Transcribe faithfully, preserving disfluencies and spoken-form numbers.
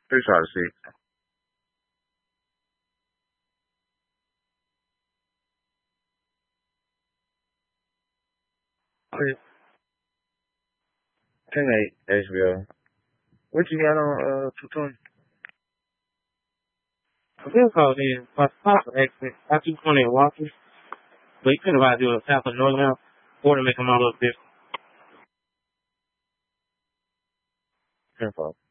Three try to see. Wait, ten eight H B O. What you got on uh two twenty? I feel called in my spot exit. I two twenty in Walker, but you could have do a south of north now, or to make them all look different. Ten four.